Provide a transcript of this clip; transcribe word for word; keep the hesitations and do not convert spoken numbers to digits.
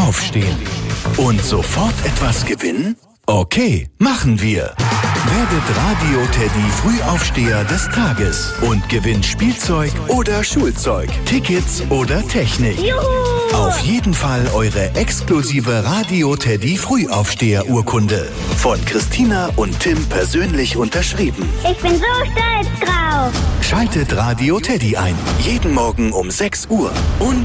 aufstehen. Und sofort etwas gewinnen? Okay, machen wir. Werdet Radio Teddy Frühaufsteher des Tages und gewinnt Spielzeug oder Schulzeug, Tickets oder Technik. Juhu! Auf jeden Fall eure exklusive Radio Teddy Frühaufsteher-Urkunde. Von Christina und Tim persönlich unterschrieben. Ich bin so stolz drauf. Schaltet Radio Teddy ein. Jeden Morgen um sechs Uhr. Und